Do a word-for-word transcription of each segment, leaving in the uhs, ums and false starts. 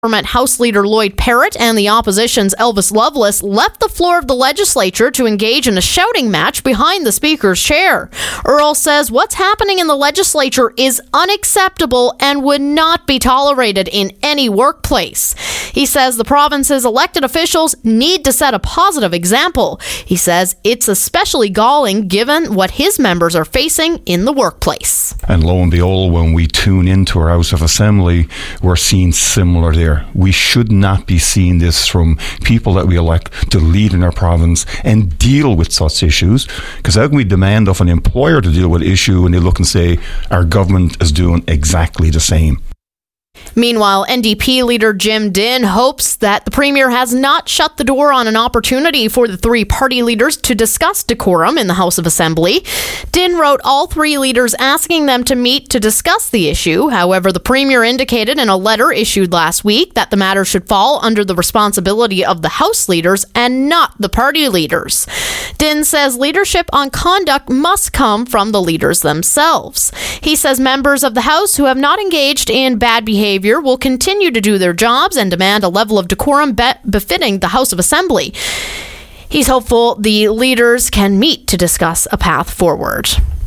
Government House Leader Lloyd Parrott and the opposition's Elvis Loveless left the floor of the legislature to engage in a shouting match behind the Speaker's chair. Earl says what's happening in the legislature is unacceptable and would not be tolerated in any workplace. He says the province's elected officials need to set a positive example. He says it's especially galling given what his members are facing in the workplace. And lo and behold, when we tune into our House of Assembly, we're seeing similar there. We should not be seeing this from people that we elect to lead in our province and deal with such issues, because how can we demand of an employer to deal with an issue and they look and say our government is doing exactly the same? Meanwhile, N D P leader Jim Dinn hopes that the Premier has not shut the door on an opportunity for the three party leaders to discuss decorum in the House of Assembly. Dinn wrote all three leaders asking them to meet to discuss the issue. However, the Premier indicated in a letter issued last week that the matter should fall under the responsibility of the House leaders and not the party leaders. Dinn says leadership on conduct must come from the leaders themselves. He says members of the House who have not engaged in bad behavior will continue to do their jobs and demand a level of decorum be- befitting the House of Assembly. He's hopeful the leaders can meet to discuss a path forward.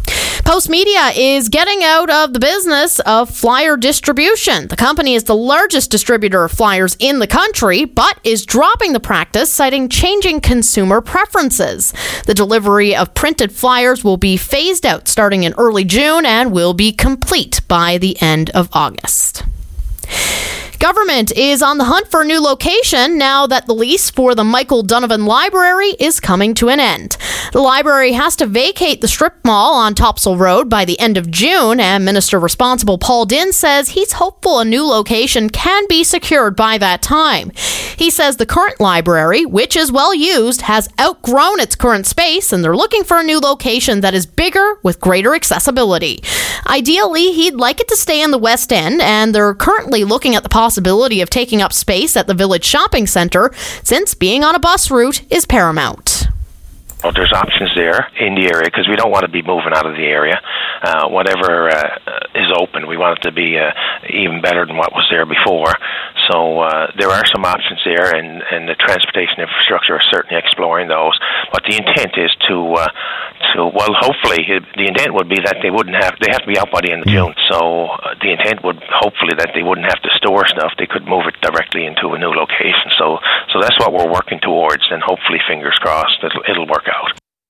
Postmedia is getting out of the business of flyer distribution. The company is the largest distributor of flyers in the country, but is dropping the practice, citing changing consumer preferences. The delivery of printed flyers will be phased out starting in early June and will be complete by the end of August. Government is on the hunt for a new location now that the lease for the Michael Donovan Library is coming to an end. The library has to vacate the strip mall on Topsail Road by the end of June, and Minister responsible Paul Dinn says he's hopeful a new location can be secured by that time. He says the current library, which is well used, has outgrown its current space, and they're looking for a new location that is bigger with greater accessibility. Ideally, he'd like it to stay in the West End, and they're currently looking at the possibility possibility of taking up space at the Village Shopping Centre, since being on a bus route is paramount. Well, there's options there in the area because we don't want to be moving out of the area. Uh, whatever uh, is open, we want it to be uh, even better than what was there before. So uh, there are some options there, and, and the transportation infrastructure is certainly exploring those. But the intent is to, uh, to well, hopefully, the intent would be that they wouldn't have, they have to be out by the end of June. So uh, the intent would hopefully that they wouldn't have to store stuff. They could move it directly into a new location. So, so that's what we're working towards, and hopefully, fingers crossed, it'll, it'll work out.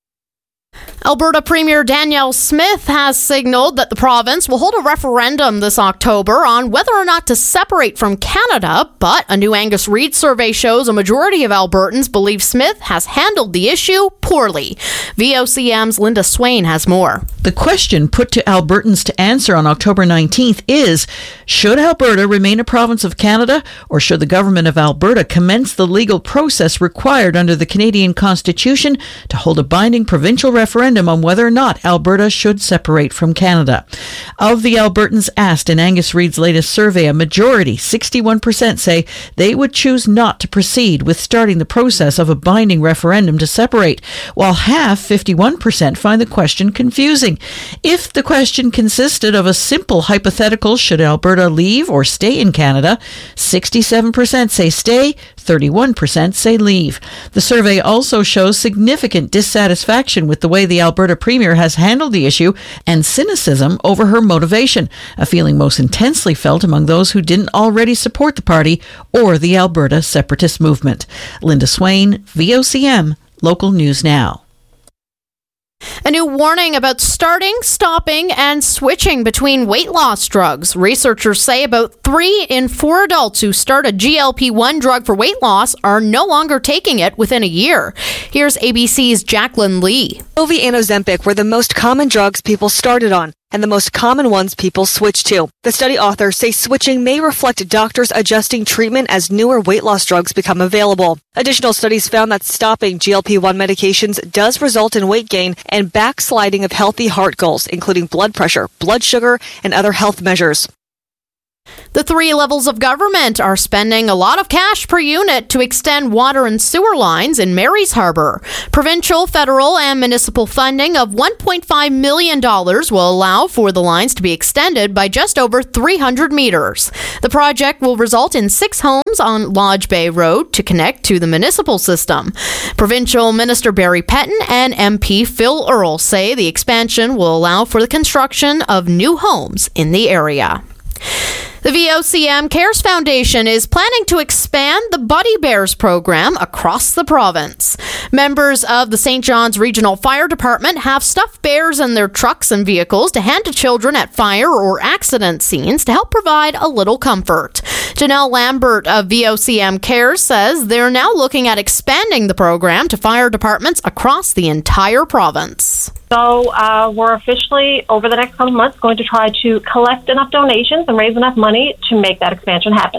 Alberta Premier Danielle Smith has signaled that the province will hold a referendum this October on whether or not to separate from Canada, but a new Angus Reid survey shows a majority of Albertans believe Smith has handled the issue poorly. V O C M's Linda Swain has more. The question put to Albertans to answer on October nineteenth is, should Alberta remain a province of Canada, or should the government of Alberta commence the legal process required under the Canadian Constitution to hold a binding provincial referendum on whether or not Alberta should separate from Canada? Of the Albertans asked in Angus Reid's latest survey, a majority, sixty-one percent, say they would choose not to proceed with starting the process of a binding referendum to separate, while half, fifty-one percent, find the question confusing. If the question consisted of a simple hypothetical, should Alberta leave or stay in Canada, sixty-seven percent say stay, thirty-one percent say leave. The survey also shows significant dissatisfaction with the way the Alberta Premier has handled the issue and cynicism over her motivation, a feeling most intensely felt among those who didn't already support the party or the Alberta separatist movement. Linda Swain, V O C M, Local News Now. A new warning about starting, stopping, and switching between weight loss drugs. Researchers say about three in four adults who start a G L P one drug for weight loss are no longer taking it within a year. Here's A B C's Jacqueline Lee. Wegovy and Ozempic were the most common drugs people started on, and the most common ones people switch to. The study authors say switching may reflect doctors adjusting treatment as newer weight loss drugs become available. Additional studies found that stopping G L P one medications does result in weight gain and backsliding of healthy heart goals, including blood pressure, blood sugar, and other health measures. The three levels of government are spending a lot of cash per unit to extend water and sewer lines in Mary's Harbor. Provincial, federal, and municipal funding of one point five million dollars will allow for the lines to be extended by just over three hundred meters. The project will result in six homes on Lodge Bay Road to connect to the municipal system. Provincial Minister Barry Petton and M P Phil Earle say the expansion will allow for the construction of new homes in the area. The V O C M Cares Foundation is planning to expand the Buddy Bears program across the province. Members of the Saint John's Regional Fire Department have stuffed bears in their trucks and vehicles to hand to children at fire or accident scenes to help provide a little comfort. Janelle Lambert of V O C M Cares says they're now looking at expanding the program to fire departments across the entire province. So uh, we're officially, over the next couple of months, going to try to collect enough donations and raise enough money to make that expansion happen.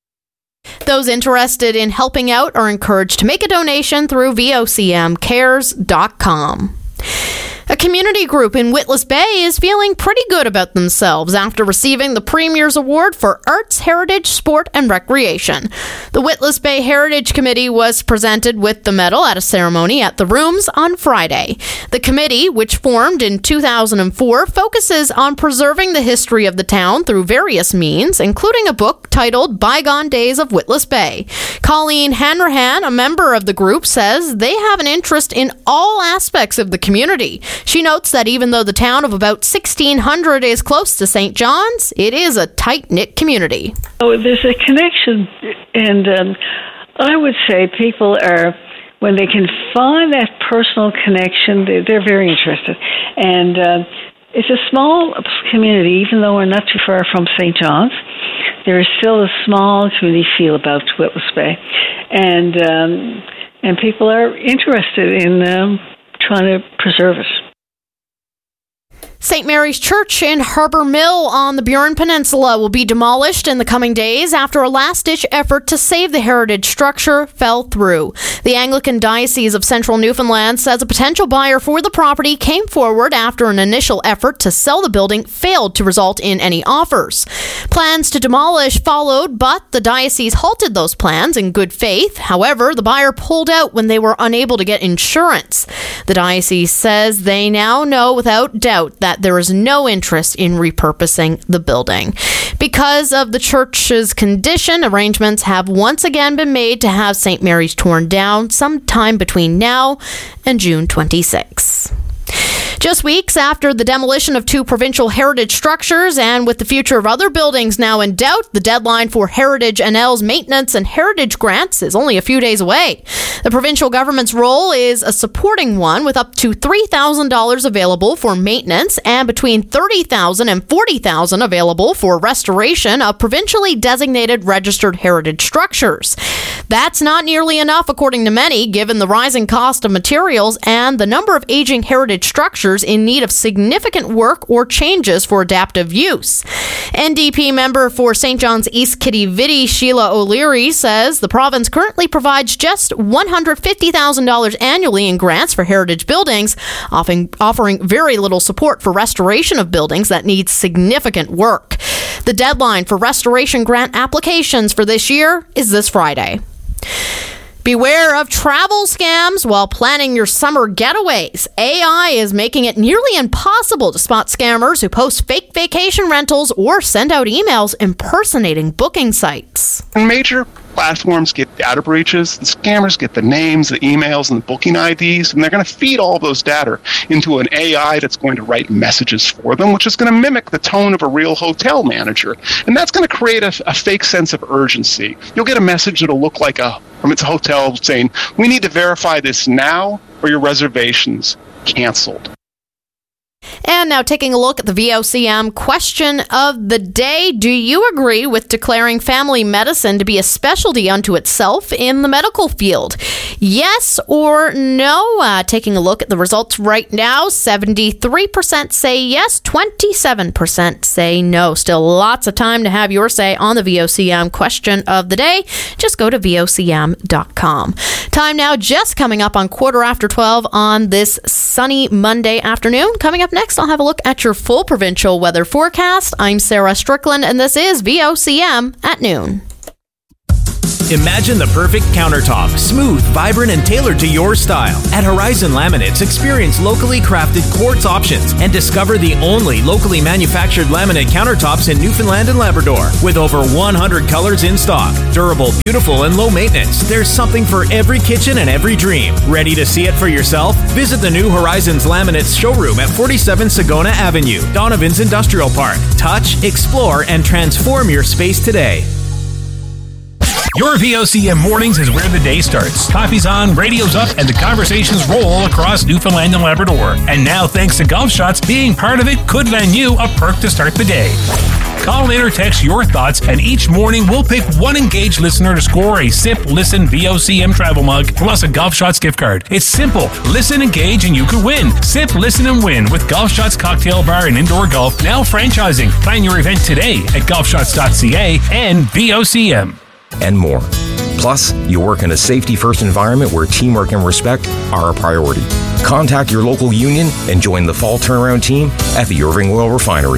Those interested in helping out are encouraged to make a donation through V O C M cares dot com. A community group in Witless Bay is feeling pretty good about themselves after receiving the Premier's Award for Arts, Heritage, Sport and Recreation. The Witless Bay Heritage Committee was presented with the medal at a ceremony at the Rooms on Friday. The committee, which formed in two thousand four, focuses on preserving the history of the town through various means, including a book titled Bygone Days of Witless Bay. Colleen Hanrahan, a member of the group, says they have an interest in all aspects of the community. She notes that even though the town of about sixteen hundred is close to Saint John's, it is a tight-knit community. Oh, there's a connection, and um, I would say people are, when they can find that personal connection, they're, they're very interested. And uh, it's a small community, even though we're not too far from Saint John's. There is still a small community feel about Witless Bay, and um, and people are interested in um, trying to preserve it. Saint Mary's Church in Harbour Mill on the Burin Peninsula will be demolished in the coming days after a last-ditch effort to save the heritage structure fell through. The Anglican Diocese of Central Newfoundland says a potential buyer for the property came forward after an initial effort to sell the building failed to result in any offers. Plans to demolish followed, but the diocese halted those plans in good faith. However, the buyer pulled out when they were unable to get insurance. The diocese says they now know without doubt that there is no interest in repurposing the building. Because of the church's condition, arrangements have once again been made to have Saint Mary's torn down sometime between now and June twenty-sixth. Just weeks after the demolition of two provincial heritage structures and with the future of other buildings now in doubt, the deadline for Heritage N L's maintenance and heritage grants is only a few days away. The provincial government's role is a supporting one with up to three thousand dollars available for maintenance and between thirty thousand dollars and forty thousand dollars available for restoration of provincially designated registered heritage structures. That's not nearly enough, according to many, given the rising cost of materials and the number of aging heritage structures in need of significant work or changes for adaptive use. N D P member for Saint John's East Kitty Vitty, Sheila O'Leary, says the province currently provides just one hundred fifty thousand dollars annually in grants for heritage buildings, offering, offering very little support for restoration of buildings that need significant work. The deadline for restoration grant applications for this year is this Friday. Beware of travel scams while planning your summer getaways. A I is making it nearly impossible to spot scammers who post fake vacation rentals or send out emails impersonating booking sites. Major platforms get data breaches. The scammers get the names, the emails, and the booking I Ds, and they're going to feed all those data into an A I that's going to write messages for them, which is going to mimic the tone of a real hotel manager. And that's going to create a, a fake sense of urgency. You'll get a message that'll look like a, from its hotel saying, "We need to verify this now or your reservation's canceled." And now taking a look at the V O C M question of the day. Do you agree with declaring family medicine to be a specialty unto itself in the medical field? Yes or no? Uh, taking a look at the results right now, seventy-three percent say yes, twenty-seven percent say no. Still lots of time to have your say on the V O C M question of the day. Just go to V O C M dot com. Time now just coming up on quarter after twelve on this sunny Monday afternoon. Coming up next, next, I'll have a look at your full provincial weather forecast. I'm Sarah Strickland, and this is V O C M at noon. Imagine the perfect countertop, smooth, vibrant, and tailored to your style. At Horizon Laminates, experience locally crafted quartz options and discover the only locally manufactured laminate countertops in Newfoundland and Labrador. With over one hundred colors in stock, durable, beautiful, and low maintenance, there's something for every kitchen and every dream. Ready to see it for yourself? Visit the new Horizons Laminates showroom at forty-seven Sagona Avenue, Donovan's Industrial Park. Touch, explore, and transform your space today. Your V O C M mornings is where the day starts. Coffee's on, radio's up, and the conversations roll across Newfoundland and Labrador. And now, thanks to Golf Shots, being part of it could lend you a perk to start the day. Call in or text your thoughts, and each morning we'll pick one engaged listener to score a Sip Listen V O C M travel mug plus a Golf Shots gift card. It's simple. Listen, engage, and you could win. Sip, listen, and win with Golf Shots Cocktail Bar and Indoor Golf, now franchising. Plan your event today at golf shots dot c a and V O C M. And more. Plus, you work in a safety-first environment where teamwork and respect are a priority. Contact your local union and join the fall turnaround team at the Irving Oil Refinery.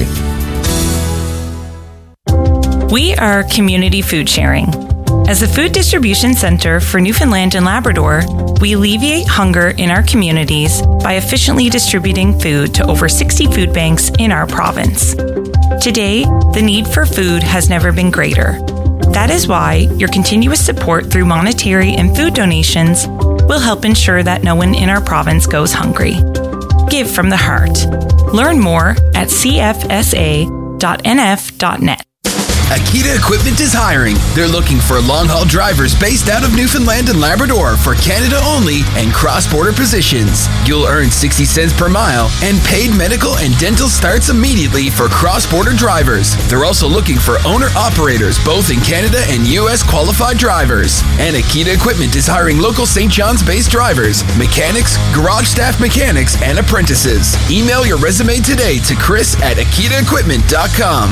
We are Community Food Sharing. As a food distribution center for Newfoundland and Labrador, we alleviate hunger in our communities by efficiently distributing food to over sixty food banks in our province. Today, the need for food has never been greater. That is why your continuous support through monetary and food donations will help ensure that no one in our province goes hungry. Give from the heart. Learn more at c f s a dot n f dot net. Akita Equipment is hiring. They're looking for long-haul drivers based out of Newfoundland and Labrador for Canada only and cross-border positions. You'll earn sixty cents per mile, and paid medical and dental starts immediately for cross-border drivers. They're also looking for owner-operators, both in Canada and U S qualified drivers. And Akita Equipment is hiring local Saint John's-based drivers, mechanics, garage staff mechanics, and apprentices. Email your resume today to Chris at akita equipment dot com.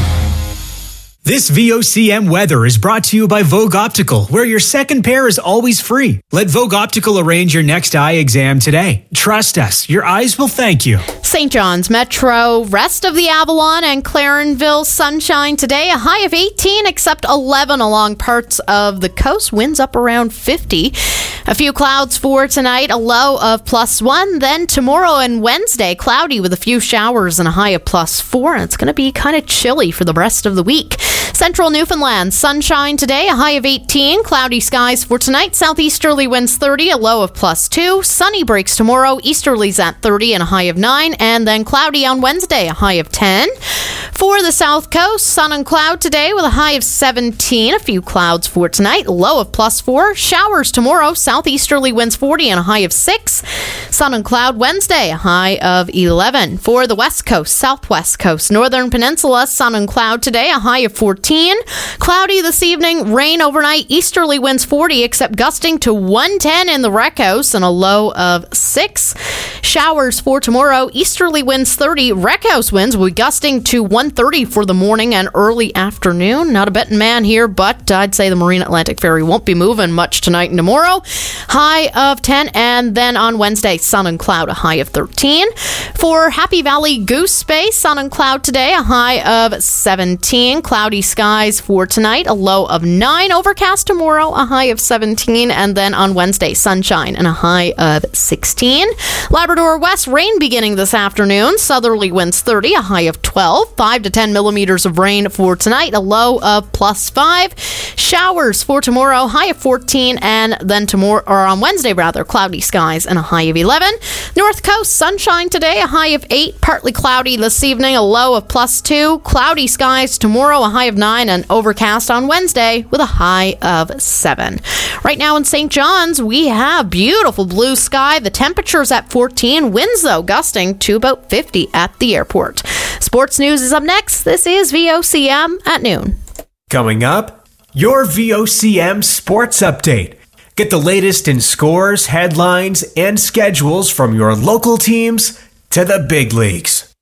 This V O C M weather is brought to you by Vogue Optical, where your second pair is always free. Let Vogue Optical arrange your next eye exam today. Trust us, your eyes will thank you. Saint John's Metro, rest of the Avalon and Clarenville, sunshine today, a high of eighteen, except eleven along parts of the coast, winds up around fifty. A few clouds for tonight, a low of plus one. Then tomorrow and Wednesday, cloudy with a few showers and a high of plus four. And it's going to be kind of chilly for the rest of the week. Central Newfoundland, sunshine today, a high of eighteen. Cloudy skies for tonight, southeasterly winds thirty, a low of plus two. Sunny breaks tomorrow, easterlies at thirty and a high of nine. And then cloudy on Wednesday, a high of ten. For the south coast, sun and cloud today with a high of seventeen. A few clouds for tonight, low of plus four. Showers tomorrow, southeasterly winds forty and a high of six. Sun and cloud Wednesday, a high of eleven. For the west coast, southwest coast, northern peninsula, sun and cloud today, a high of fourteen. Cloudy this evening, rain overnight, easterly winds forty, except gusting to one ten in the Wreck House and a low of six. Showers for tomorrow, easterly winds thirty. Wreck House winds will be gusting to one thirty for the morning and early afternoon. Not a betting man here, but I'd say the Marine Atlantic Ferry won't be moving much tonight and tomorrow. High of ten, and then on Wednesday, sun and cloud, a high of thirteen. For Happy Valley Goose Bay, sun and cloud today, a high of seventeen. Cloudy skies for tonight, a low of nine. Overcast tomorrow, a high of seventeen. And then on Wednesday, sunshine and a high of sixteen. Labrador West, rain beginning this afternoon. Southerly winds thirty, a high of twelve. five to ten millimeters of rain for tonight, a low of plus five. Showers for tomorrow, high of fourteen. And then tomorrow, or on Wednesday rather, cloudy skies and a high of eleven. North Coast, sunshine today, a high of eight. Partly cloudy this evening, a low of plus two. Cloudy skies tomorrow, a high of nine, and overcast on Wednesday with a high of seven. Right now in Saint John's, we have beautiful blue sky. The temperature's at fourteen. Winds, though, gusting to about fifty at the airport. Sports news is up next. This is V O C M at noon. Coming up, your V O C M Sports Update. Get the latest in scores, headlines, and schedules from your local teams to the big leagues.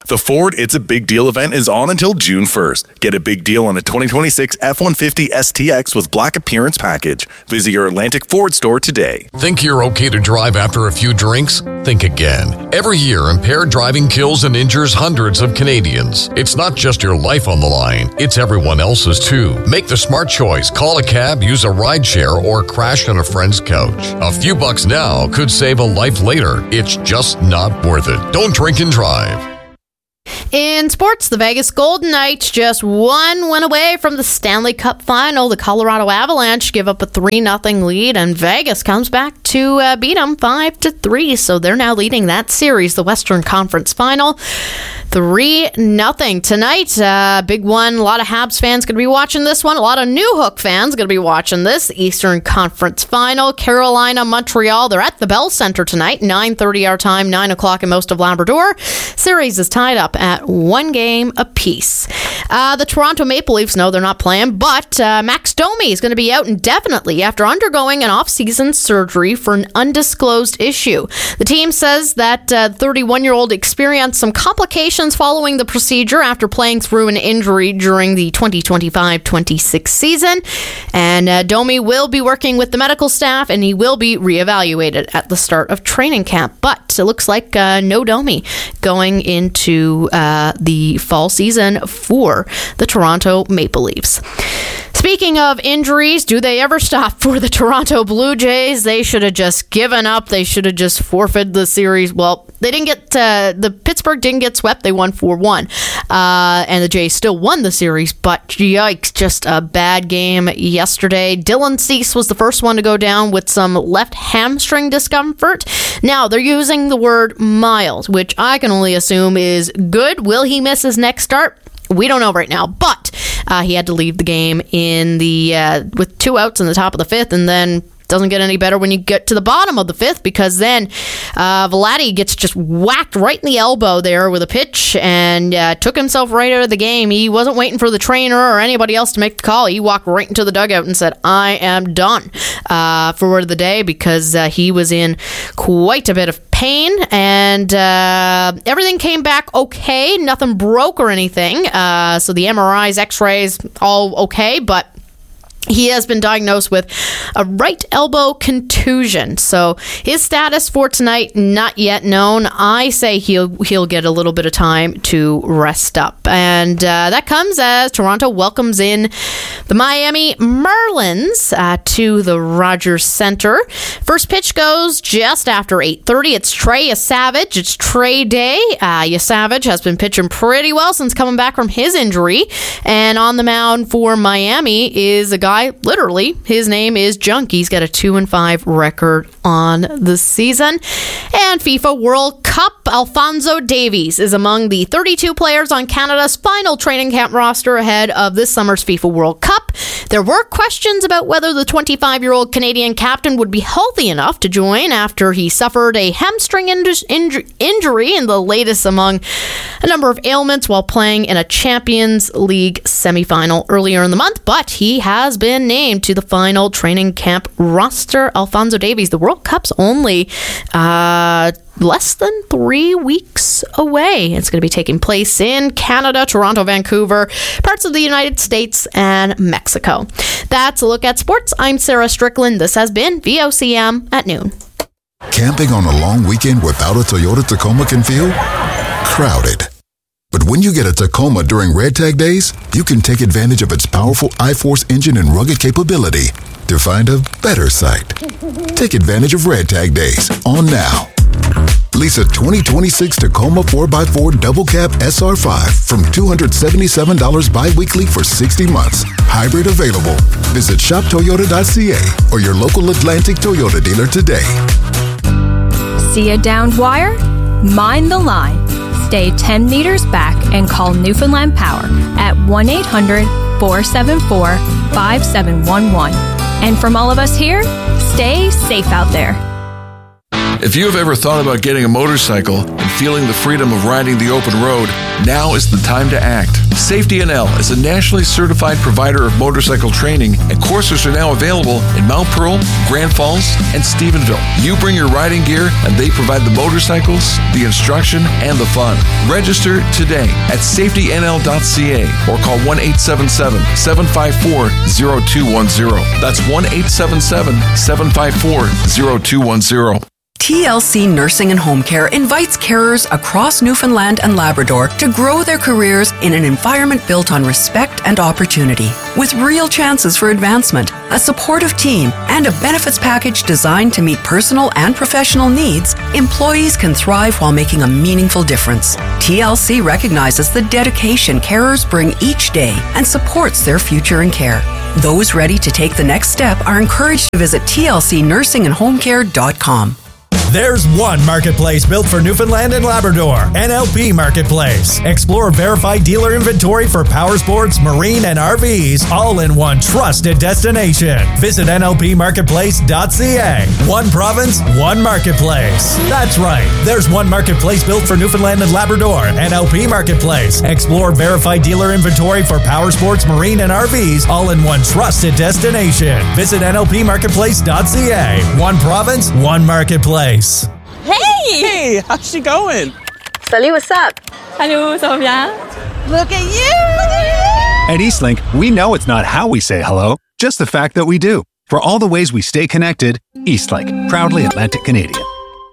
The Ford It's a Big Deal event is on until June first. Get a big deal on a twenty twenty-six F one fifty S T X with Black Appearance Package. Visit your Atlantic Ford store today. Think you're okay to drive after a few drinks? Think again. Every year, impaired driving kills and injures hundreds of Canadians. It's not just your life on the line, it's everyone else's too. Make the smart choice. Call a cab, use a rideshare, or crash on a friend's couch. A few bucks now could save a life later. It's just not worth it. Don't drink and drive. In sports, the Vegas Golden Knights just one win away from the Stanley Cup final. The Colorado Avalanche give up a three nothing lead, and Vegas comes back to uh, beat them five to three. So they're now leading that series, the Western Conference Final, three nothing. Tonight, uh, big one. A lot of Habs fans going to be watching this one. A lot of New Hook fans going to be watching this. The Eastern Conference Final, Carolina, Montreal. They're at the Bell Center tonight, nine thirty our time, nine o'clock in most of Labrador. Series is tied up at one game apiece. Uh, the Toronto Maple Leafs, no, they're not playing, but uh, Max Domi is going to be out indefinitely after undergoing an off-season surgery for an undisclosed issue. The team says that the uh, thirty-one-year-old experienced some complications following the procedure after playing through an injury during the twenty twenty-five twenty-six season. And uh, Domi will be working with the medical staff, and he will be reevaluated at the start of training camp. But it looks like uh, no Domi going into uh, the fall season for the Toronto Maple Leafs. Speaking of injuries, do they ever stop for the Toronto Blue Jays? They should have just given up. They should have just forfeited the series. Well, they didn't get, uh, the Pittsburgh didn't get swept. They won four one. Uh, and the Jays still won the series, but yikes, just a bad game yesterday. Dylan Cease was the first one to go down with some left hamstring discomfort. Now, they're using the word mild, which I can only assume is good. Will he miss his next start? We don't know right now, but uh, he had to leave the game in the uh, with two outs in the top of the fifth, and then doesn't get any better when you get to the bottom of the fifth, because then uh, Vladi gets just whacked right in the elbow there with a pitch and uh, took himself right out of the game. He wasn't waiting for the trainer or anybody else to make the call. He walked right into the dugout and said, I am done uh, for the day, because uh, he was in quite a bit of pain, and uh, everything came back okay. Nothing broke or anything. Uh, so the M R Is, X-rays, all okay, but he has been diagnosed with a right elbow contusion. So his status for tonight, not yet known. I say he'll he'll get a little bit of time to rest up. And uh, that comes as Toronto welcomes in the Miami Marlins uh, to the Rogers Center. First pitch goes just after eight thirty. It's Trey Yesavage. It's Trey Day. Uh, Yesavage has been pitching pretty well since coming back from his injury. And on the mound for Miami is a guy, literally, his name is Junk. He's got a two and five record on the season. And FIFA World Cup, Alphonso Davies is among the thirty-two players on Canada's final training camp roster ahead of this summer's FIFA World Cup. There were questions about whether the twenty-five-year-old Canadian captain would be healthy enough to join after he suffered a hamstring inju- inju- injury in the latest among a number of ailments while playing in a Champions League semifinal earlier in the month, but he has been named to the final training camp roster. Alphonso Davies, the World Cup's only uh, less than three weeks away. It's going to be taking place in Canada, Toronto, Vancouver, parts of the United States, and Mexico. That's a look at sports. I'm Sarah Strickland. This has been V O C M at noon. Camping on a long weekend without a Toyota Tacoma can feel crowded. But when you get a Tacoma during Red Tag Days, you can take advantage of its powerful iForce engine and rugged capability to find a better site. Take advantage of Red Tag Days on now. Lease a twenty twenty-six Tacoma four by four Double Cab S R five from two hundred seventy-seven dollars bi-weekly for sixty months. Hybrid available. Visit shop toyota dot c a or your local Atlantic Toyota dealer today. See a downed wire? Mind the line. Stay ten meters back and call Newfoundland Power at one eight hundred four seven four five seven one one. And from all of us here, stay safe out there. If you have ever thought about getting a motorcycle and feeling the freedom of riding the open road, now is the time to act. Safety N L is a nationally certified provider of motorcycle training, and courses are now available in Mount Pearl, Grand Falls, and Stephenville. You bring your riding gear, and they provide the motorcycles, the instruction, and the fun. Register today at safety n l dot c a or call one eight seven seven, seven five four, zero two one zero. That's one eight seven seven, seven five four, zero two one zero. T L C Nursing and Home Care invites carers across Newfoundland and Labrador to grow their careers in an environment built on respect and opportunity. With real chances for advancement, a supportive team, and a benefits package designed to meet personal and professional needs, employees can thrive while making a meaningful difference. T L C recognizes the dedication carers bring each day and supports their future in care. Those ready to take the next step are encouraged to visit T L C nursing and home care dot com. There's one marketplace built for Newfoundland and Labrador, N L P Marketplace. Explore verified dealer inventory for power sports, marine, and R Vs, all in one trusted destination. Visit N L P marketplace dot c a. One province, one marketplace. That's right. There's one marketplace built for Newfoundland and Labrador, N L P Marketplace. Explore verified dealer inventory for power sports, marine, and R Vs, all in one trusted destination. Visit N L P marketplace dot c a. One province, one marketplace. Hey! Hey, how's she going? Salut, what's up? Hello, ça va bien? Look at you! At Eastlink, we know it's not how we say hello, just the fact that we do. For all the ways we stay connected, Eastlink, proudly Atlantic Canadian.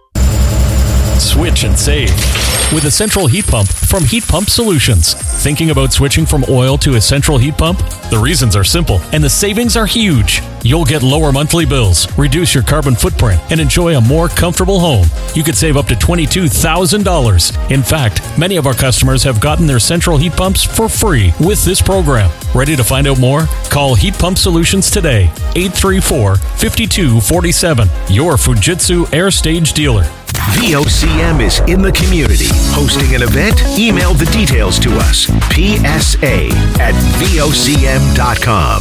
Switch and save with a central heat pump from Heat Pump Solutions. Thinking about switching from oil to a central heat pump? The reasons are simple and the savings are huge. You'll get lower monthly bills, reduce your carbon footprint, and enjoy a more comfortable home. You could save up to twenty-two thousand dollars. In fact, many of our customers have gotten their central heat pumps for free with this program. Ready to find out more? Call Heat Pump Solutions today, eight three four, five two four seven, your Fujitsu Air Stage dealer. V O C M is in the community. Hosting an event? Email the details to us. P S A at V O C M dot com.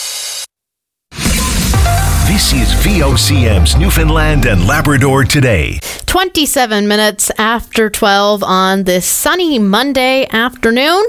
This is V O C M's Newfoundland and Labrador Today. twenty-seven minutes after twelve on this sunny Monday afternoon.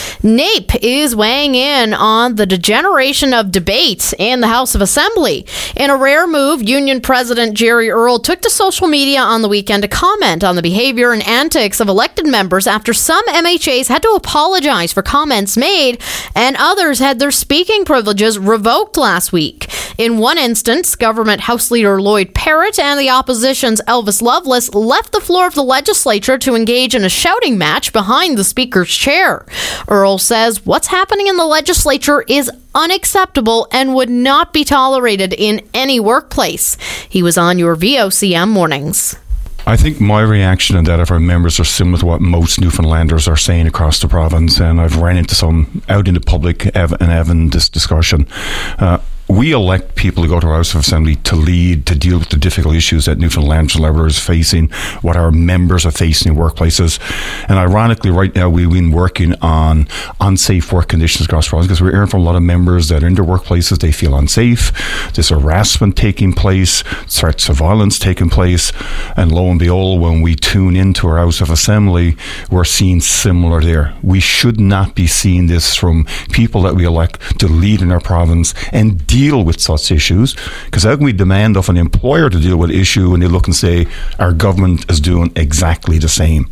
NAPE is weighing in on the degeneration of debate in the House of Assembly. In a rare move, Union President Jerry Earl took to social media on the weekend to comment on the behavior and antics of elected members after some M H As had to apologize for comments made and others had their speaking privileges revoked last week. In one instance, Government House Leader Lloyd Parrott and the opposition's Elvis Lovelace left the floor of the legislature to engage in a shouting match behind the Speaker's chair. Earl says what's happening in the legislature is unacceptable and would not be tolerated in any workplace. He was on your V O C M mornings. I think my reaction and that of our members are similar to what most Newfoundlanders are saying across the province, and I've ran into some out in the public and having this discussion. Uh, We elect people to go to our House of Assembly to lead, to deal with the difficult issues that Newfoundland and Labrador is facing, what our members are facing in workplaces. And ironically, right now, we've been working on unsafe work conditions across the province because we're hearing from a lot of members that in their workplaces, they feel unsafe. There's harassment taking place, threats of violence taking place. And lo and behold, when we tune into our House of Assembly, we're seeing similar there. We should not be seeing this from people that we elect to lead in our province and deal with such issues, because how can we demand of an employer to deal with an issue when they look and say our government is doing exactly the same?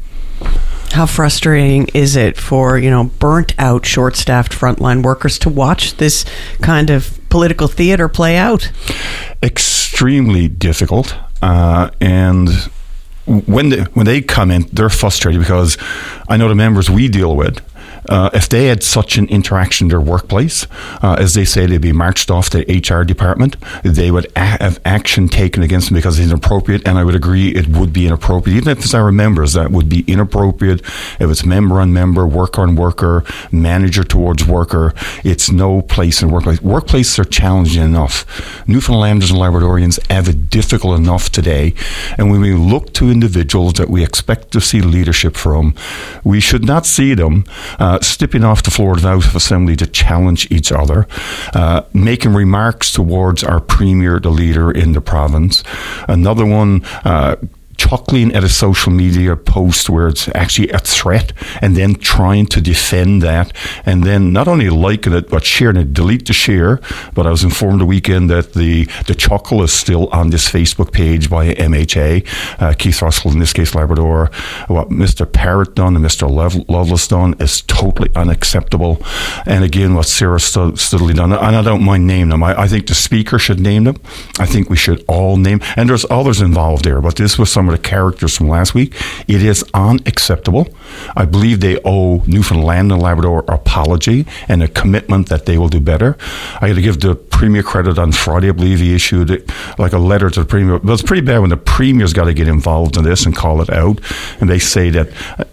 How frustrating is it for, you know, burnt out, short-staffed frontline workers to watch this kind of political theater play out? Extremely difficult, uh, and when they, when they come in, they're frustrated because I know the members we deal with, Uh, if they had such an interaction in their workplace, uh, as they say, they'd be marched off the H R department, they would a- have action taken against them because it's inappropriate, and I would agree it would be inappropriate. Even if it's our members, that would be inappropriate. If it's member on member, worker on worker, manager towards worker, it's no place in the workplace. Workplaces are challenging enough. Newfoundlanders and Labradorians have it difficult enough today, and when we look to individuals that we expect to see leadership from, we should not see them uh, uh, stepping off the floor of the House of Assembly to challenge each other, uh, making remarks towards our Premier, the leader in the province. Another one, uh, chuckling at a social media post where it's actually a threat, and then trying to defend that, and then not only liking it but sharing it. Delete the share. But I was informed the weekend that the the chuckle is still on this Facebook page by M H A, uh, Keith Russell, in this case Labrador. What Mister Parrott done and Mister Lev- Lovelace done is totally unacceptable. And again, what Sarah Stud- Studley done, and I don't mind naming them. I, I think the Speaker should name them. I think we should all name, and there's others involved there, but this was some of the characters from last week. It is unacceptable. I believe they owe Newfoundland and Labrador an apology and a commitment that they will do better. I got to give the Premier credit. On Friday, I believe he issued it, like a letter to the Premier. But it's pretty bad when the Premier's got to get involved in this and call it out, and they say that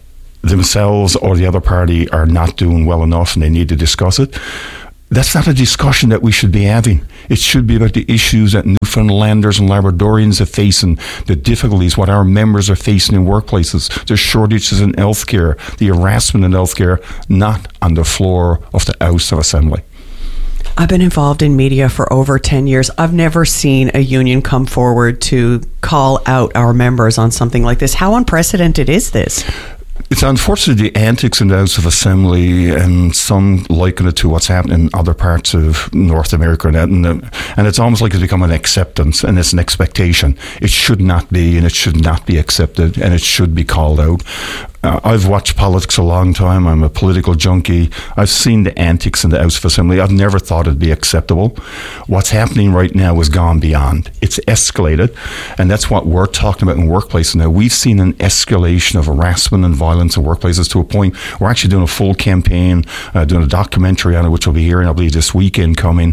themselves or the other party are not doing well enough and they need to discuss it. That's not a discussion that we should be having. It should be about the issues that Newfoundlanders and Labradorians are facing, the difficulties, what our members are facing in workplaces, the shortages in healthcare, the harassment in healthcare, not on the floor of the House of Assembly. I've been involved in media for over ten years. I've never seen a union come forward to call out our members on something like this. How unprecedented is this? It's unfortunately the antics in the House of Assembly, and some liken it to what's happening in other parts of North America, and, and it's almost like it's become an acceptance and it's an expectation. It should not be, and it should not be accepted, and it should be called out. Uh, I've watched politics a long time. I'm a political junkie. I've seen the antics in the House of Assembly. I've never thought it'd be acceptable. What's happening right now has gone beyond. It's escalated, and that's what we're talking about in workplaces now. We've seen an escalation of harassment and violence in workplaces to a point we're actually doing a full campaign, uh, doing a documentary on it, which will be hearing, I believe, this weekend coming.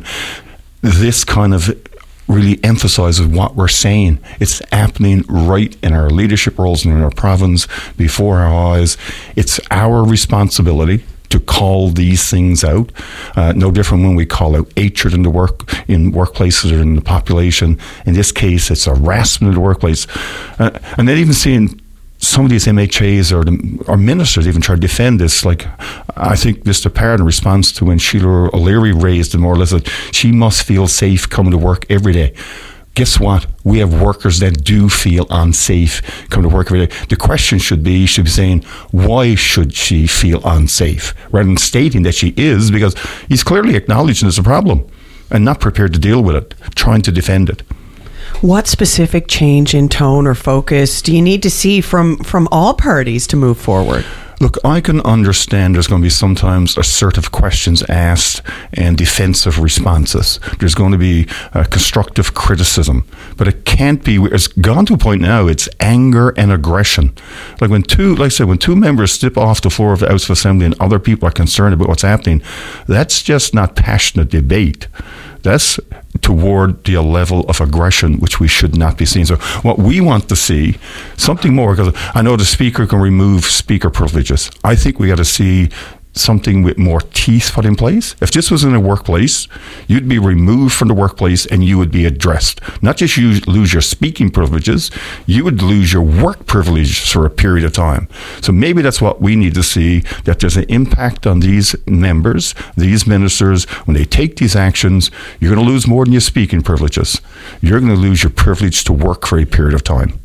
This kind of really emphasizes what we're saying. It's happening right in our leadership roles and in our province, before our eyes. It's our responsibility to call these things out. Uh, no different when we call out hatred in the work in workplaces or in the population. In this case, it's harassment in the workplace. Uh, and then even seeing some of these M H As or, the, or ministers even try to defend this. Like, I think Mister Parrott, in response to when Sheila O'Leary raised it more or less, that she must feel safe coming to work every day. Guess what? We have workers that do feel unsafe coming to work every day. The question should be, you should be saying, why should she feel unsafe? Rather than stating that she is, because he's clearly acknowledging there's a problem and not prepared to deal with it, trying to defend it. What specific change in tone or focus do you need to see from, from all parties to move forward? Look, I can understand there's going to be sometimes assertive questions asked and defensive responses. There's going to be uh, constructive criticism. But it can't be, it's gone to a point now, it's anger and aggression. Like when two, like I said, when two members step off the floor of the House of Assembly and other people are concerned about what's happening, that's just not passionate debate. That's toward the level of aggression which we should not be seeing. So what we want to see, something more, because I know the Speaker can remove Speaker privileges. I think we got to see something with more teeth put in place. If this was in a workplace, you'd be removed from the workplace and you would be addressed. Not just you lose your speaking privileges, you would lose your work privileges for a period of time. So maybe that's what we need to see, that there's an impact on these members, these ministers. When they take these actions, you're going to lose more than your speaking privileges. You're going to lose your privilege to work for a period of time.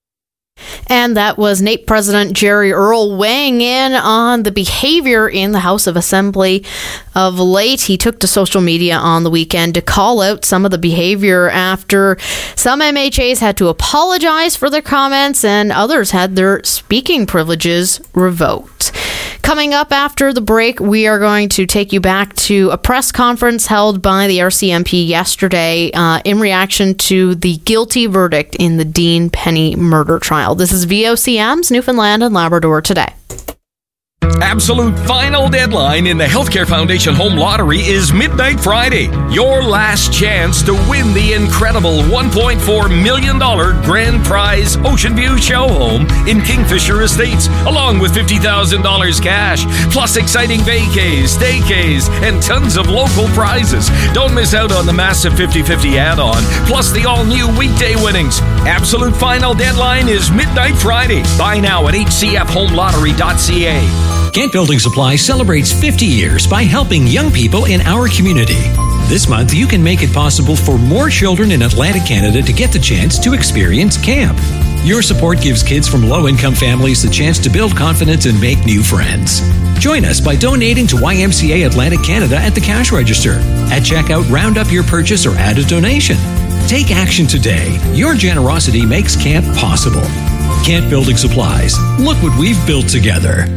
And that was N A P E President Jerry Earle weighing in on the behavior in the House of Assembly of late. He took to social media on the weekend to call out some of the behavior after some M H As had to apologize for their comments and others had their speaking privileges revoked. Coming up after the break, we are going to take you back to a press conference held by the R C M P yesterday uh, in reaction to the guilty verdict in the Dean Penny murder trial. This is V O C M's Newfoundland and Labrador Today. Absolute final deadline in the Healthcare Foundation Home Lottery is midnight Friday. Your last chance to win the incredible one point four million dollars grand prize Ocean View show home in Kingfisher Estates, along with fifty thousand dollars cash, plus exciting vacays, staycays, and tons of local prizes. Don't miss out on the massive fifty-fifty add-on, plus the all-new weekday winnings. Absolute final deadline is midnight Friday. Buy now at h c f home lottery dot c a. Kent Building Supply celebrates fifty years by helping young people in our community. This month, you can make it possible for more children in Atlantic Canada to get the chance to experience camp. Your support gives kids from low-income families the chance to build confidence and make new friends. Join us by donating to Y M C A Atlantic Canada at the cash register. At checkout, round up your purchase or add a donation. Take action today. Your generosity makes camp possible. Kent Building Supplies. Look what we've built together.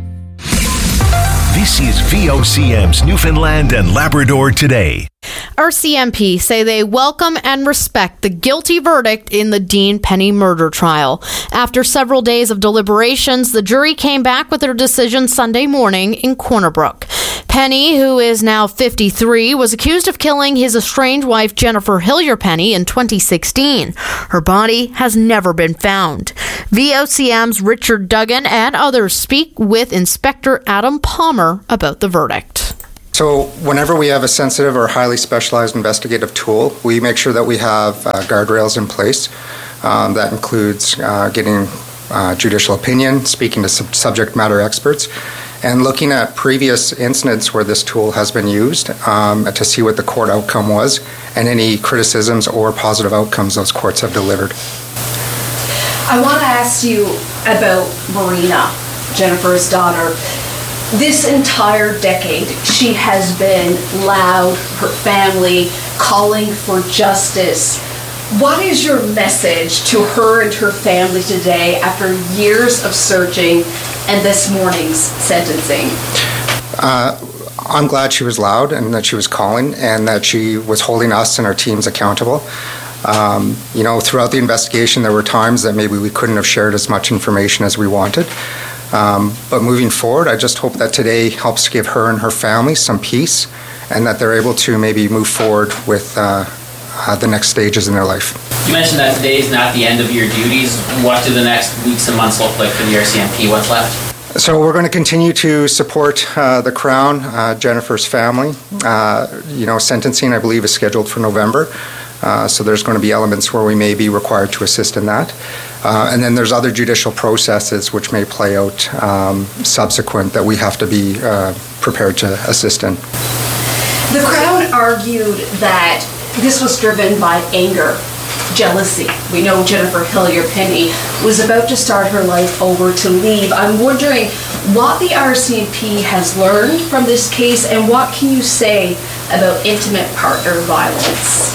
This is V O C M's Newfoundland and Labrador Today. R C M P say they welcome and respect the guilty verdict in the Dean Penny murder trial. After several days of deliberations, the jury came back with their decision Sunday morning in Corner Brook. Penny, who is now fifty-three, was accused of killing his estranged wife Jennifer Hillier Penny in twenty sixteen. Her body has never been found. V O C M's Richard Duggan and others speak with Inspector Adam Palmer about the verdict. So whenever we have a sensitive or highly specialized investigative tool, we make sure that we have uh, guardrails in place. Um, that includes uh, getting uh, judicial opinion, speaking to sub- subject matter experts, and looking at previous incidents where this tool has been used um, to see what the court outcome was and any criticisms or positive outcomes those courts have delivered. I want to ask you about Marina, Jennifer's daughter. This entire decade, she has been loud, her family calling for justice. What is your message to her and her family today after years of searching and this morning's sentencing? Uh, I'm glad she was loud and that she was calling and that she was holding us and our teams accountable. Um, you know, throughout the investigation, there were times that maybe we couldn't have shared as much information as we wanted. Um, but moving forward, I just hope that today helps give her and her family some peace and that they're able to maybe move forward with uh, uh, the next stages in their life. You mentioned that today is not the end of your duties. What do the next weeks and months look like for the R C M P? What's left? So we're going to continue to support uh, the Crown, uh, Jennifer's family. Uh, you know, sentencing, I believe, is scheduled for November. Uh, so there's going to be elements where we may be required to assist in that. Uh, and then there's other judicial processes which may play out um, subsequent that we have to be uh, prepared to assist in. The Crown argued that this was driven by anger, jealousy. We know Jennifer Hillier Penny was about to start her life over to leave. I'm wondering what the R C M P has learned from this case and what can you say about intimate partner violence?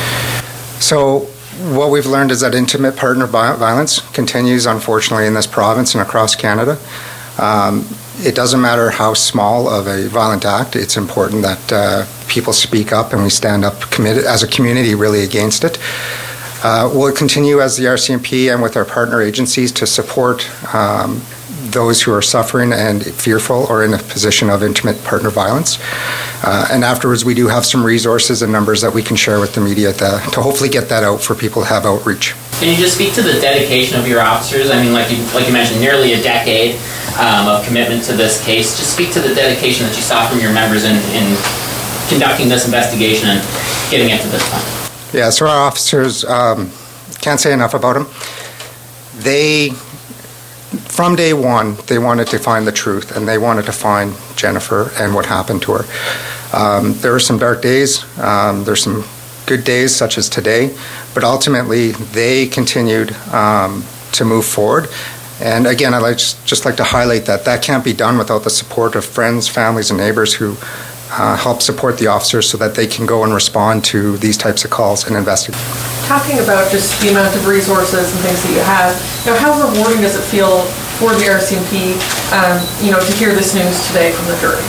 So what we've learned is that intimate partner violence continues, unfortunately, in this province and across Canada. Um, it doesn't matter how small of a violent act. It's important that uh, people speak up and we stand up committed as a community really against it. Uh, we'll continue as the R C M P and with our partner agencies to support um, those who are suffering and fearful or in a position of intimate partner violence. Uh, and afterwards, we do have some resources and numbers that we can share with the media to, to hopefully get that out for people to have outreach. Can you just speak to the dedication of your officers? I mean, like you, like you mentioned, nearly a decade um, of commitment to this case. Just speak to the dedication that you saw from your members in, in conducting this investigation and getting it to this point. Yeah, so our officers, um, can't say enough about them. They, from day one, they wanted to find the truth and they wanted to find Jennifer and what happened to her. Um, there were some dark days, um, there's some good days such as today, but ultimately they continued um, to move forward. And again, I'd like, just like to highlight that that can't be done without the support of friends, families, and neighbors who uh, help support the officers so that they can go and respond to these types of calls and investigate. Talking about just the amount of resources and things that you have, you know, how rewarding does it feel for the R C M P, um, you know, to hear this news today from the jury?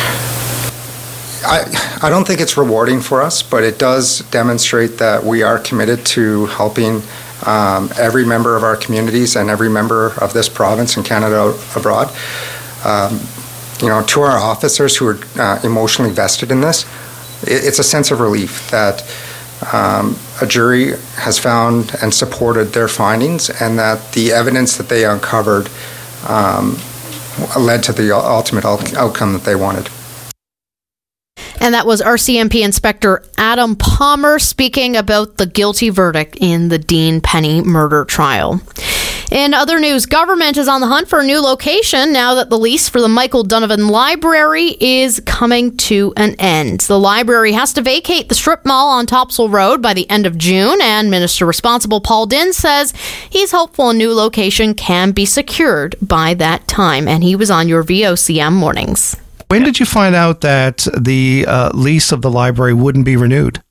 I, I don't think it's rewarding for us, but it does demonstrate that we are committed to helping um, every member of our communities and every member of this province and Canada abroad. Um, you know, to our officers who are uh, emotionally vested in this, it, it's a sense of relief that um, a jury has found and supported their findings and that the evidence that they uncovered um, led to the ultimate out- outcome that they wanted. And that was R C M P Inspector Adam Palmer speaking about the guilty verdict in the Dean Penny murder trial. In other news, government is on the hunt for a new location now that the lease for the Michael Donovan Library is coming to an end. The library has to vacate the strip mall on Topsail Road by the end of June, and Minister responsible Paul Dinn says he's hopeful a new location can be secured by that time. And he was on your V O C M mornings. When did you find out that the uh, lease of the library wouldn't be renewed?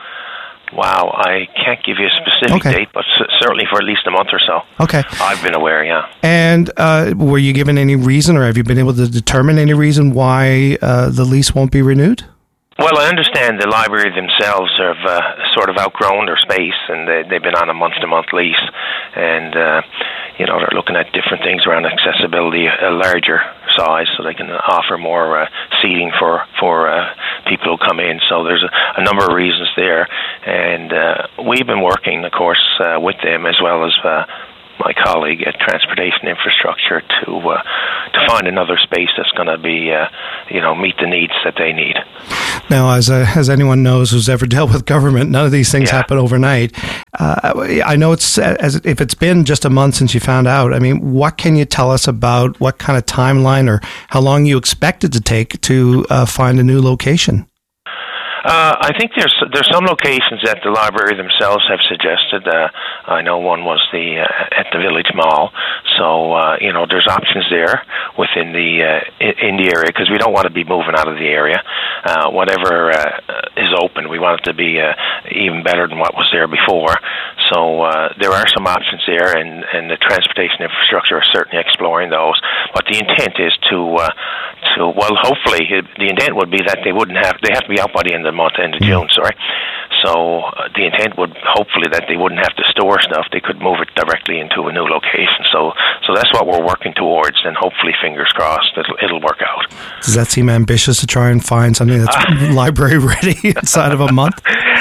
Wow, I can't give you a specific Okay. date, but c- certainly for at least a month or so. Okay. I've been aware, yeah. And uh, were you given any reason, or have you been able to determine any reason why uh, the lease won't be renewed? Well, I understand the library themselves have uh, sort of outgrown their space, and they, they've been on a month-to-month lease, and uh, you know they're looking at different things around accessibility, a larger size, so they can offer more uh, seating for for uh, people who come in. So there's a, a number of reasons there, and uh, we've been working, of course, uh, with them as well as Uh, my colleague at Transportation Infrastructure to uh, to find another space that's going to be, uh, you know, meet the needs that they need. Now, as uh, as anyone knows who's ever dealt with government, none of these things Yeah. happen overnight. Uh, I know it's as if it's been just a month since you found out. I mean, what can you tell us about what kind of timeline or how long you expect it to take to uh, find a new location? Uh, I think there's there's some locations that the library themselves have suggested. Uh, I know one was the uh, at the Village Mall, so uh, you know there's options there within the uh, in the area because we don't want to be moving out of the area. Uh, whatever uh, is open, we want it to be uh, even better than what was there before. So uh, there are some options there, and, and the transportation infrastructure are certainly exploring those. But the intent is to uh, to well, hopefully it, the intent would be that they wouldn't have they have to be out by the end of the month, end of June, sorry. So uh, the intent would hopefully that they wouldn't have to store stuff; they could move it directly into a new location. So so that's what we're working towards, and hopefully, fingers crossed, it'll, it'll work out. Does that seem ambitious to try and find something that's uh, library ready inside of a month?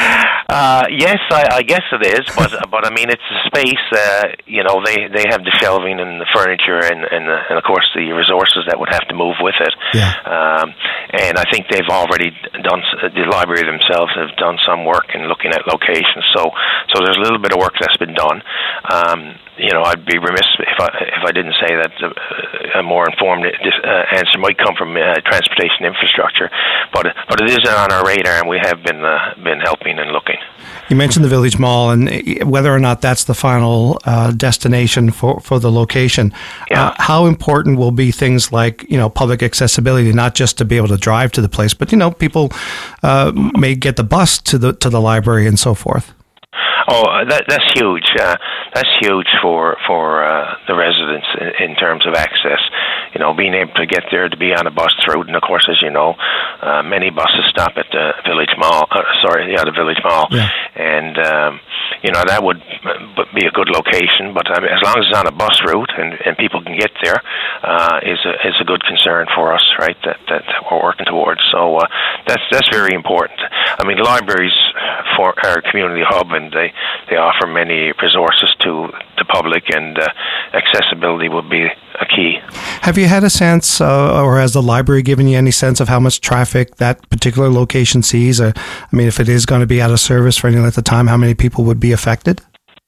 Uh, yes, I, I guess it is, but but I mean it's a space. Uh, you know, they, they have the shelving and the furniture and and, uh, and of course the resources that would have to move with it. Yeah. Um, and I think they've already done. The library themselves have done some work in looking at locations. So so there's a little bit of work that's been done. Um, you know, I'd be remiss if I if I didn't say that uh, a more informed uh, answer might come from uh, transportation infrastructure, but but it is on our radar, and we have been uh, been helping and looking. You mentioned the Village Mall, and whether or not that's the final uh, destination for, for the location. Yeah. Uh, how important will be things like, you know, public accessibility, not just to be able to drive to the place, but, you know, people uh, may get the bus to the to the library and so forth. Oh, that, that's huge. Uh, that's huge for for uh, the residents in, in terms of access. You know, being able to get there, to be on a bus route, and of course, as you know, uh, many buses stop at the Village Mall. Uh, sorry, yeah, the Village Mall, yeah. and um, you know that would be a good location. But I mean, as long as it's on a bus route and, and people can get there, uh, is a is a good concern for us, right? That that, that we're working towards. So uh, that's that's very important. I mean, libraries for our community hub, and they. They offer many resources to the public, and uh, accessibility would be a key. Have you had a sense, uh, or has the library given you any sense of how much traffic that particular location sees? Uh, I mean, if it is going to be out of service for any length of time, how many people would be affected?